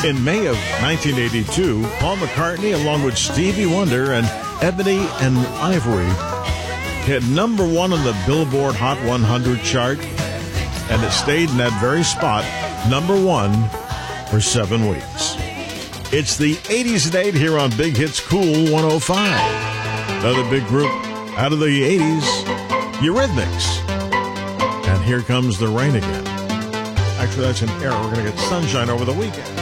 In May of 1982, Paul McCartney, along with Stevie Wonder and Ebony and Ivory, hit number one on the Billboard Hot 100 chart, and it stayed in that very spot, number one, for 7 weeks. It's the 80s at 8 here on Big Hits Cool 105. Another big group out of the 80s, Eurythmics. And Here Comes the Rain Again. Actually, that's an error. We're going to get sunshine over the weekend.